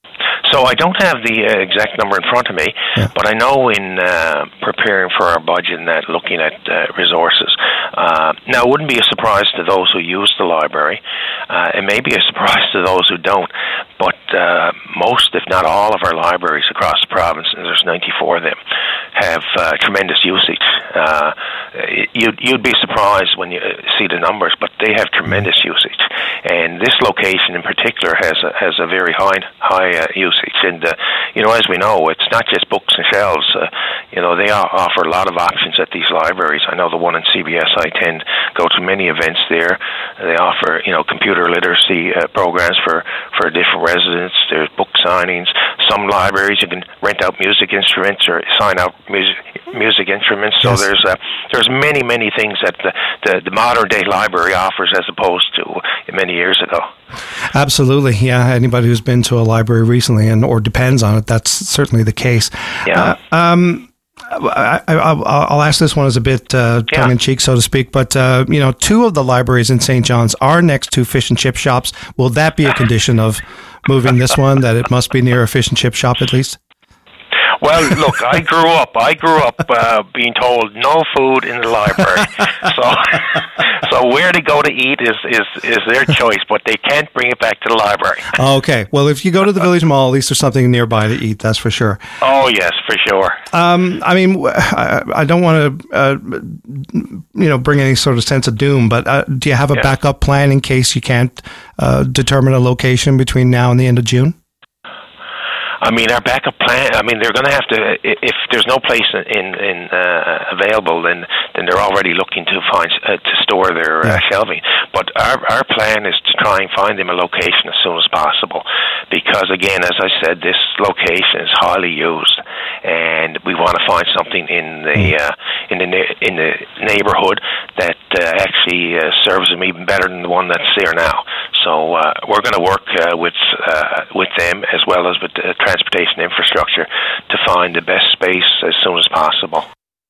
So I don't have the uh, exact number in front of me, yeah. but I know in uh, preparing for our budget and that looking at uh, resources. Uh, now, it wouldn't be a surprise to those who use the library. Uh, it may be a surprise to those who don't, but uh, most, if not all, of our libraries across the province, and there's ninety-four of them, have uh, tremendous usage. Uh, you'd, you'd be surprised when you see the numbers, but they have tremendous usage. And this location in particular has a, has a very high, high uh, usage. And, uh, you know, as we know, it's not just books and shelves. Uh, you know, they offer a lot of options at these libraries. I know the one in C B S I tend go to many events there. They offer, you know, computer literacy uh, programs for, for different residents. There's book signings. Some libraries you can rent out music instruments or sign out music music instruments. So yes. there's uh, there's many, many things that the, the, the modern-day library offers as opposed to many years ago. Absolutely, yeah. Anybody who's been to a library recently and or depends on it, that's certainly the case. Yeah. Uh, um, I, I, I'll ask this one as a bit uh, yeah. tongue-in-cheek, so to speak, but, uh, you know, two of the libraries in Saint John's are next to fish and chip shops. Will that be a condition of moving this one, that it must be near a fish and chip shop at least? Well, look, I grew up. I grew up uh, being told no food in the library. so, so where they go to eat is, is, is their choice, but they can't bring it back to the library. Okay. Well, if you go to the Village Mall, at least there's something nearby to eat. That's for sure. Oh yes, for sure. Um, I mean, I, I don't want to, uh, you know, bring any sort of sense of doom, but uh, do you have a yeah. backup plan in case you can't uh, determine a location between now and the end of June? I mean, our backup plan. I mean, they're going to have to. If there's no place in in uh, available, then then they're already looking to find uh, to store their uh, shelving. But our our plan is to try and find them a location as soon as possible, because again, as I said, this location is highly used, and we want to find something in the uh, in the in the neighborhood that uh, actually uh, serves them even better than the one that's there now. So uh, we're going to work uh, with uh, with them as well as with the transportation infrastructure to find the best space as soon as possible.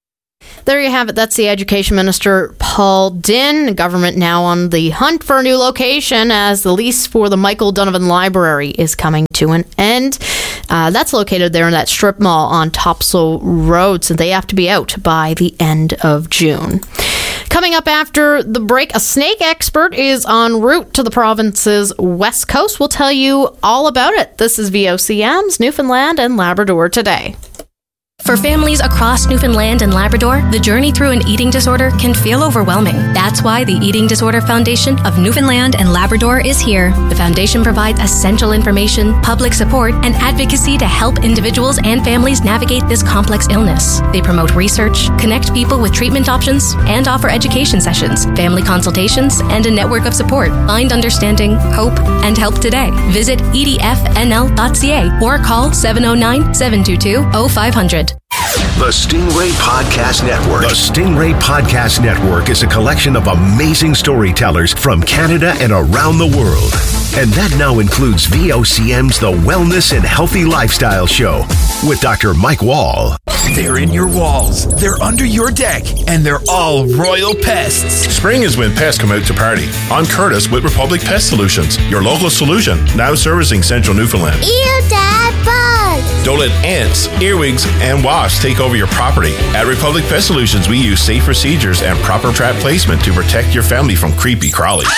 There you have it. That's the Education Minister, Paul Dinn. Government now on the hunt for a new location as the lease for the Michael Donovan Library is coming to an end. Uh, that's located there in that strip mall on Topsail Road, so they have to be out by the end of June. Coming up after the break, a snake expert is en route to the province's west coast. We'll tell you all about it. This is V O C M's Newfoundland and Labrador Today. For families across Newfoundland and Labrador, the journey through an eating disorder can feel overwhelming. That's why the Eating Disorder Foundation of Newfoundland and Labrador is here. The foundation provides essential information, public support, and advocacy to help individuals and families navigate this complex illness. They promote research, connect people with treatment options, and offer education sessions, family consultations, and a network of support. Find understanding, hope, and help today. Visit e d f n l dot c a or call seven oh nine, seven two two, oh five hundred. The Stingray Podcast Network. The Stingray Podcast Network is a collection of amazing storytellers from Canada and around the world. And that now includes V O C M's The Wellness and Healthy Lifestyle Show with Doctor Mike Wall. They're in your walls, they're under your deck, and they're all royal pests. Spring is when pests come out to party. I'm Curtis with Republic Pest Solutions, your local solution, now servicing central Newfoundland. Ew, Dad, bug! Don't let ants, earwigs, and wasps take over your property. At Republic Pest Solutions, we use safe procedures and proper trap placement to protect your family from creepy crawlies.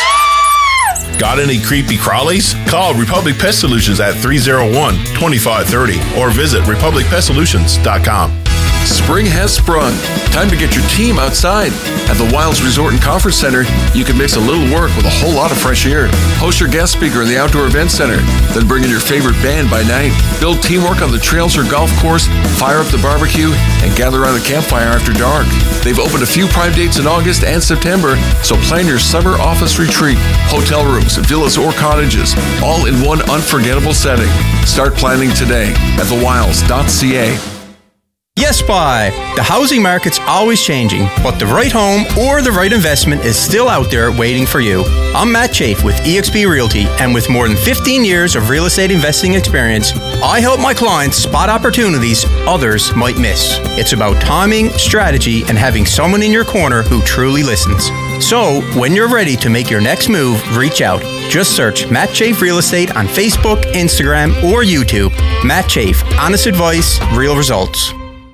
Got any creepy crawlies? Call Republic Pest Solutions at three oh one, two five three oh or visit republic pest solutions dot com. Spring has sprung. Time to get your team outside. At the Wilds Resort and Conference Center, you can mix a little work with a whole lot of fresh air. Host your guest speaker in the Outdoor Event Center, then bring in your favorite band by night. Build teamwork on the trails or golf course, fire up the barbecue, and gather around a campfire after dark. They've opened a few prime dates in August and September, so plan your summer office retreat. Hotel rooms, villas, or cottages, all in one unforgettable setting. Start planning today at the wilds dot c a. Yes, Buy. The housing market's always changing, but the right home or the right investment is still out there waiting for you. I'm Matt Chafe with E X P Realty, and with more than fifteen years of real estate investing experience, I help my clients spot opportunities others might miss. It's about timing, strategy, and having someone in your corner who truly listens. So, when you're ready to make your next move, reach out. Just search Matt Chafe Real Estate on Facebook, Instagram, or YouTube. Matt Chafe, honest advice, real results.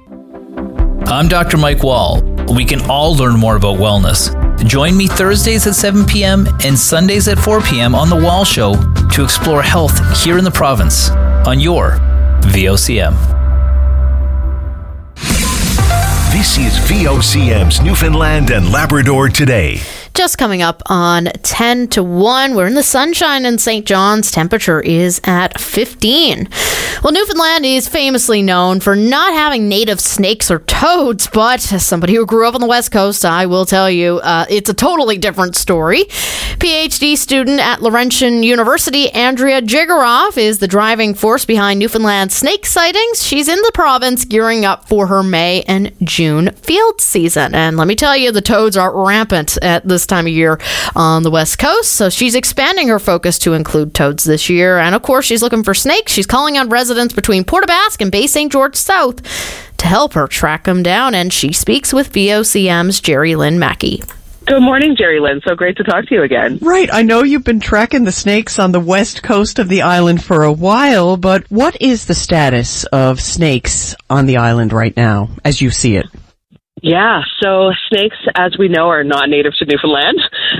I'm Doctor Mike Wall. We can all learn more about wellness. Join me Thursdays at seven p.m. and Sundays at four p.m. on The Wall Show to explore health here in the province on your V O C M. This is V O C M's Newfoundland and Labrador Today. Just coming up on ten to one, we're in the sunshine in Saint John's. Temperature is at fifteen. Well, Newfoundland is famously known for not having native snakes or toads, but as somebody who grew up on the West Coast, I will tell you, uh, it's a totally different story. PhD student at Laurentian University, Andrea Jigaroff, is the driving force behind Newfoundland snake sightings. She's in the province gearing up for her May and June field season. And let me tell you, the toads are rampant at this time of year on the West Coast. So she's expanding her focus to include toads this year. And of course, she's looking for snakes. She's calling on residents between Port aux Basques and Bay Saint George South to help her track them down. And she speaks with V O C M's Jerry Lynn Mackey. Good morning, Jerry Lynn. So great to talk to you again. Right. I know you've been tracking the snakes on the west coast of the island for a while, but what is the status of snakes on the island right now, as you see it? Yeah, so snakes, as we know, are not native to Newfoundland.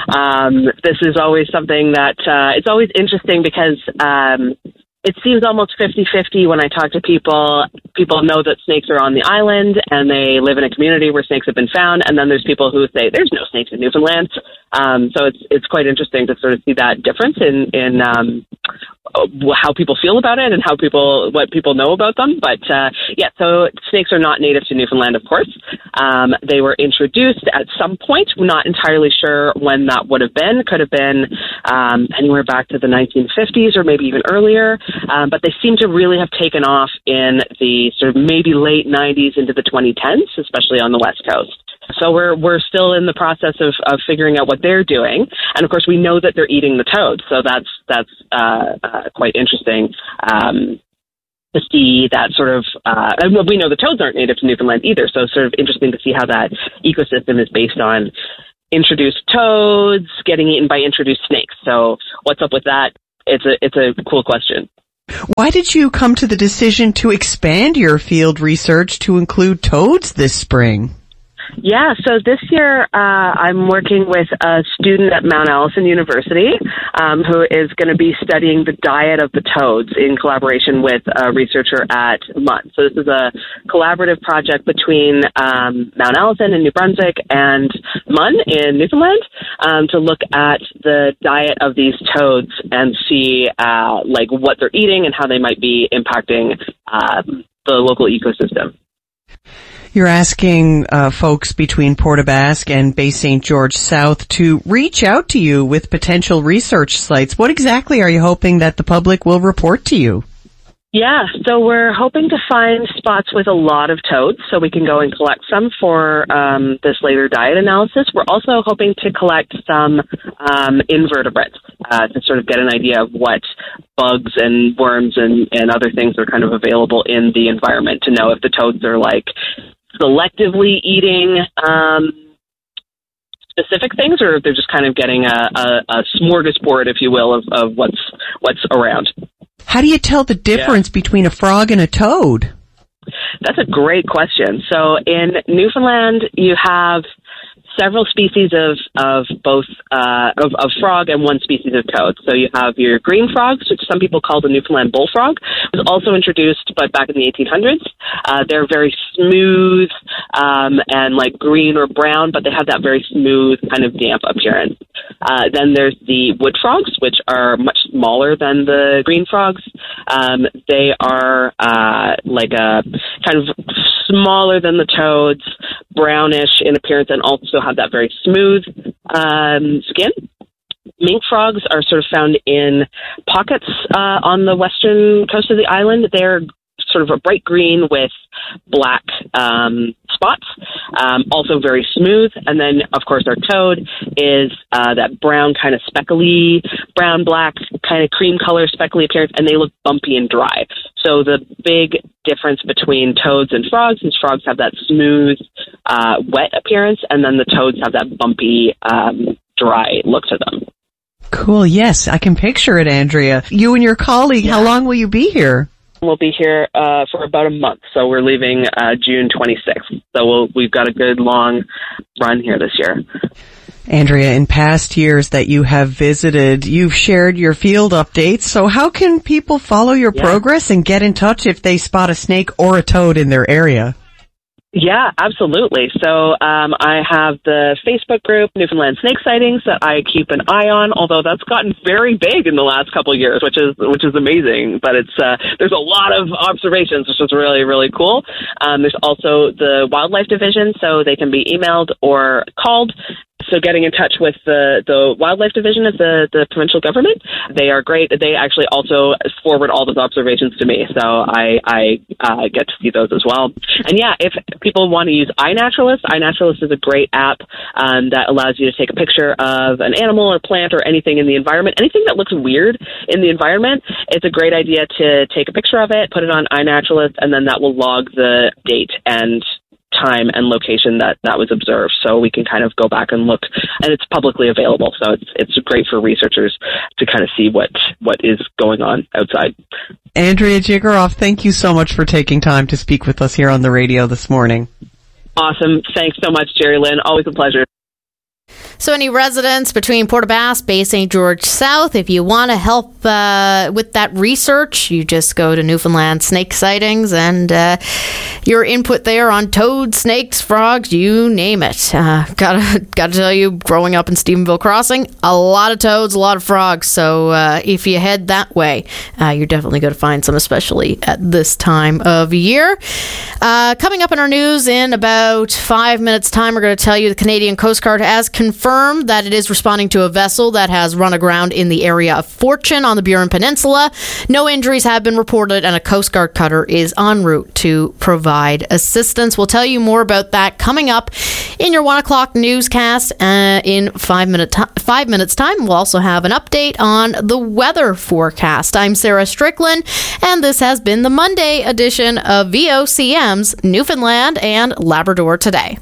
Um, this is always something that, uh, it's always interesting because, um, it seems almost fifty-fifty when I talk to people. People know that snakes are on the island and they live in a community where snakes have been found. And then there's people who say there's no snakes in Newfoundland. Um, so it's it's quite interesting to sort of see that difference in, in um, how people feel about it and how people what people know about them. But uh, yeah, so snakes are not native to Newfoundland, of course. Um, they were introduced at some point. We're not entirely sure when that would have been. Could have been um, anywhere back to the nineteen fifties or maybe even earlier. Um, but they seem to really have taken off in the sort of maybe late nineties into the twenty tens, especially on the West Coast. So we're we're still in the process of, of figuring out what they're doing, and of course we know that they're eating the toads. So that's that's uh, uh, quite interesting um, to see that sort of. Uh, and we know the toads aren't native to Newfoundland either, so it's sort of interesting to see how that ecosystem is based on introduced toads getting eaten by introduced snakes. So what's up with that? It's a it's a cool question. Why did you come to the decision to expand your field research to include toads this spring? Yeah, so this year uh, I'm working with a student at Mount Allison University um, who is going to be studying the diet of the toads in collaboration with a researcher at M U N. So this is a collaborative project between um, Mount Allison in New Brunswick and M U N in Newfoundland um, to look at the diet of these toads and see uh, like what they're eating and how they might be impacting uh, the local ecosystem. You're asking uh, folks between Port aux Basques and Bay Saint George South to reach out to you with potential research sites. What exactly are you hoping that the public will report to you? Yeah, so we're hoping to find spots with a lot of toads so we can go and collect some for um, this later diet analysis. We're also hoping to collect some um, invertebrates uh, to sort of get an idea of what bugs and worms and, and other things are kind of available in the environment to know if the toads are like selectively eating um, specific things or if they're just kind of getting a, a, a smorgasbord, if you will, of, of what's what's around. How do you tell the difference yeah. between a frog and a toad? That's a great question. So in Newfoundland, you have several species of of both uh, of, of frog and one species of toad. So you have your green frogs, which some people call the Newfoundland bullfrog. It was also introduced, but back in the eighteen hundreds. Uh, they're very smooth um, and like green or brown, but they have that very smooth kind of damp appearance. Uh, then there's the wood frogs, which are much smaller than the green frogs. Um, they are uh, like a kind of smaller than the toads, brownish in appearance, and also have that very smooth um, skin. Mink frogs are sort of found in pockets uh, on the western coast of the island. They're sort of a bright green with black um, spots, um, also very smooth. And then, of course, our toad is uh, that brown kind of speckly, brown-black kind of cream color speckly appearance, and they look bumpy and dry. So the big difference between toads and frogs is frogs have that smooth, uh, wet appearance, and then the toads have that bumpy, um, dry look to them. Cool. Yes, I can picture it, Andrea. You and your colleague, yeah. How long will you be here? We'll be here uh, for about a month, so we're leaving uh, June twenty-sixth. So we'll, we've got a good long run here this year. Andrea, in past years that you have visited, you've shared your field updates. So how can people follow your yeah. progress and get in touch if they spot a snake or a toad in their area? Yeah, absolutely. So um, I have the Facebook group, Newfoundland Snake Sightings, that I keep an eye on, although that's gotten very big in the last couple of years, which is which is amazing. But it's uh, there's a lot of observations, which is really, really cool. Um, there's also the Wildlife Division, so they can be emailed or called. So getting in touch with the, the Wildlife Division of the, the provincial government, they are great. They actually also forward all those observations to me, so I, I uh, get to see those as well. And yeah, if people want to use iNaturalist, iNaturalist is a great app um, that allows you to take a picture of an animal or plant or anything in the environment, anything that looks weird in the environment. It's a great idea to take a picture of it, put it on iNaturalist, and then that will log the date and time and location that that was observed. So we can kind of go back and look, and it's publicly available. So it's it's great for researchers to kind of see what, what is going on outside. Andrea Jigaroff, thank you so much for taking time to speak with us here on the radio this morning. Awesome. Thanks so much, Jerry Lynn. Always a pleasure. So any residents between Port aux Basques, Bay Saint George South, if you want to help uh, with that research, you just go to Newfoundland Snake Sightings and uh, your input there on toads, snakes, frogs, you name it. Uh, gotta, gotta tell you, growing up in Stephenville Crossing, a lot of toads, a lot of frogs. So uh, if you head that way, uh, you're definitely going to find some, especially at this time of year. Uh, coming up in our news in about five minutes' time, we're going to tell you the Canadian Coast Guard has confirmed that it is responding to a vessel that has run aground in the area of Fortune on the Burin Peninsula. No injuries have been reported, and a Coast Guard cutter is en route to provide assistance. We'll tell you more about that coming up in your one o'clock newscast uh, in five, minute t- five minutes time. We'll also have an update on the weather forecast. I'm Sarah Strickland, and this has been the Monday edition of V O C M's Newfoundland and Labrador Today.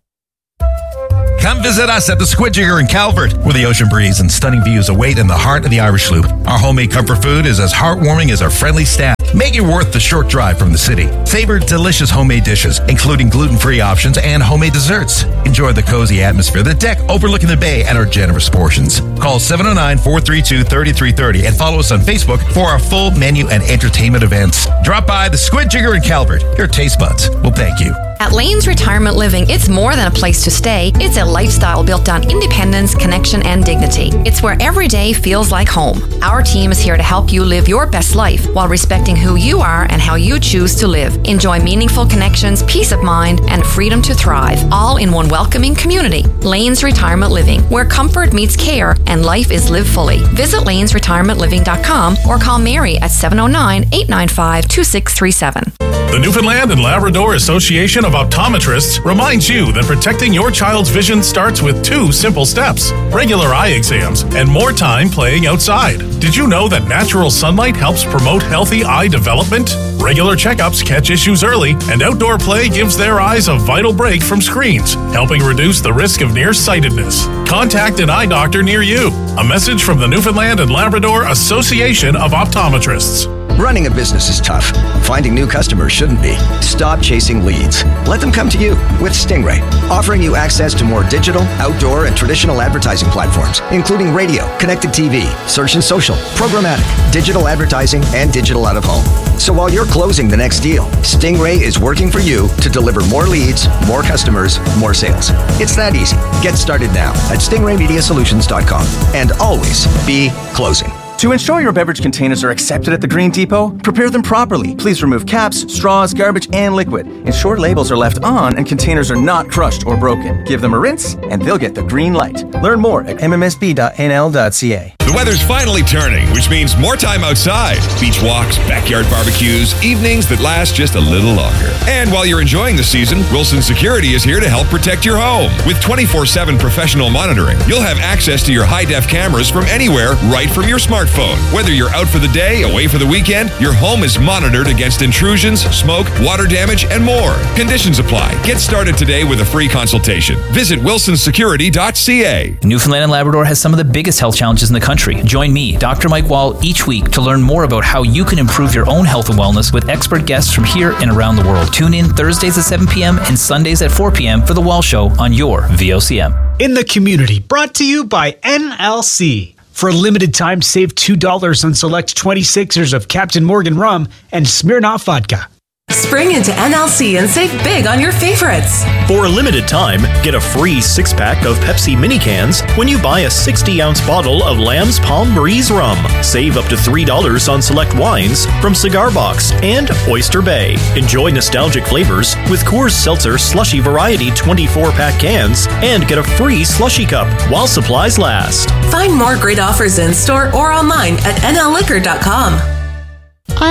Come visit us at the Squid Jigger in Calvert, where the ocean breeze and stunning views await in the heart of the Irish Loop. Our homemade comfort food is as heartwarming as our friendly staff. Make it worth the short drive from the city. Savor delicious homemade dishes, including gluten-free options and homemade desserts. Enjoy the cozy atmosphere, the deck overlooking the bay, and our generous portions. Call seven oh nine, four three two, three three three oh and follow us on Facebook for our full menu and entertainment events. Drop by the Squid Jigger in Calvert. Your taste buds will thank you. At Lane's Retirement Living, it's more than a place to stay. It's a lifestyle built on independence, connection, and dignity. It's where every day feels like home. Our team is here to help you live your best life while respecting who you are and how you choose to live. Enjoy meaningful connections, peace of mind, and freedom to thrive, all in one welcoming community. Lane's Retirement Living, where comfort meets care and life is lived fully. Visit lanes retirement living dot com or call Mary at seven oh nine, eight nine five, two six three seven. The Newfoundland and Labrador Association of Optometrists reminds you that protecting your child's vision starts with two simple steps: regular eye exams and more time playing outside. Did you know that natural sunlight helps promote healthy eye development? Regular checkups catch issues early, and outdoor play gives their eyes a vital break from screens, helping reduce the risk of nearsightedness. Contact an eye doctor near you. A message from the Newfoundland and Labrador Association of Optometrists. Running a business is tough. Finding new customers shouldn't be. Stop chasing leads. Let them come to you with Stingray, offering you access to more digital, outdoor, and traditional advertising platforms, including radio, connected T V, search and social, programmatic, digital advertising, and digital out of home. So while you're closing the next deal, Stingray is working for you to deliver more leads, more customers, more sales. It's that easy. Get started now at stingray media solutions dot com and always be closing. To ensure your beverage containers are accepted at the Green Depot, prepare them properly. Please remove caps, straws, garbage, and liquid. Ensure labels are left on and containers are not crushed or broken. Give them a rinse, and they'll get the green light. Learn more at m m s b dot n l dot c a. The weather's finally turning, which means more time outside. Beach walks, backyard barbecues, evenings that last just a little longer. And while you're enjoying the season, Wilson Security is here to help protect your home. With twenty-four seven professional monitoring, you'll have access to your high-def cameras from anywhere, right from your smartphone. Whether you're out for the day, away for the weekend, your home is monitored against intrusions, smoke, water damage, and more. Conditions apply. Get started today with a free consultation. Visit wilson security dot c a. Newfoundland and Labrador has some of the biggest health challenges in the country. Join me, Doctor Mike Wall, each week to learn more about how you can improve your own health and wellness with expert guests from here and around the world. Tune in Thursdays at seven p.m. and Sundays at four p.m. for The Wall Show on your V O C M. In the Community, brought to you by N L C. For a limited time, save two dollars on select twenty-sixers of Captain Morgan rum and Smirnoff vodka. Spring into N L C and save big on your favorites. For a limited time, get a free six-pack of Pepsi mini cans when you buy a sixty-ounce bottle of Lamb's Palm Breeze rum. Save up to three dollars on select wines from Cigar Box and Oyster Bay. Enjoy nostalgic flavors with Coors Seltzer Slushy Variety twenty-four pack cans and get a free slushy cup while supplies last. Find more great offers in store or online at n l liquor dot com. I'm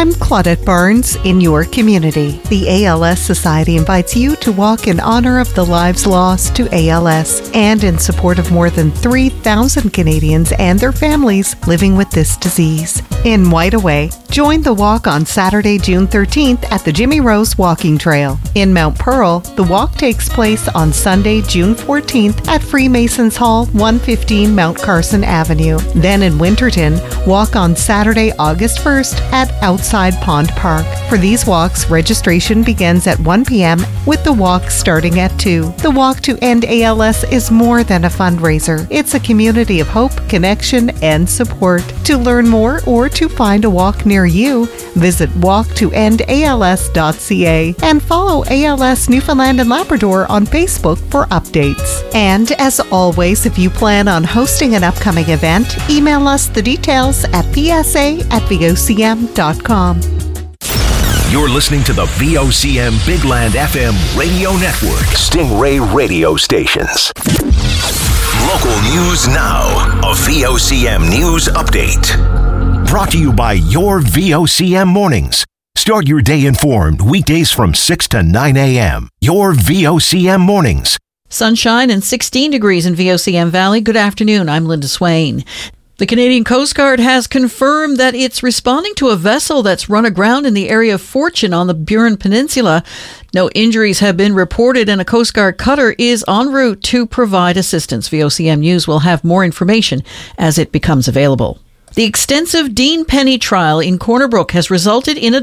I'm Claudette Barnes in your community. The A L S Society invites you to walk in honor of the lives lost to A L S and in support of more than three thousand Canadians and their families living with this disease. In Wide Away, join the walk on Saturday, June thirteenth at the Jimmy Rose Walking Trail. In Mount Pearl, the walk takes place on Sunday, June fourteenth at Freemasons Hall, one fifteen Mount Carson Avenue. Then in Winterton, walk on Saturday, August first at Outside Pond Park. For these walks, registration begins at one p.m. with the walk starting at two. The Walk to End A L S is more than a fundraiser. It's a community of hope, connection, and support. To learn more or to find a walk near you, visit walk to end A L S dot c a and follow A L S Newfoundland and Labrador on Facebook for updates. And as always, if you plan on hosting an upcoming event, email us the details at p s a at v o c m dot com. You're listening to the V O C M Big Land F M radio network, Stingray radio stations. Local news now, a V O C M news update. Brought to you by your V O C M mornings. Start your day informed weekdays from six to nine a.m. Your V O C M mornings. Sunshine and sixteen degrees in V O C M Valley. Good afternoon. I'm Linda Swain. The Canadian Coast Guard has confirmed that it's responding to a vessel that's run aground in the area of Fortune on the Burin Peninsula. No injuries have been reported, and a Coast Guard cutter is en route to provide assistance. V O C M News will have more information as it becomes available. The extensive Dean Penny trial in Corner Brook has resulted in a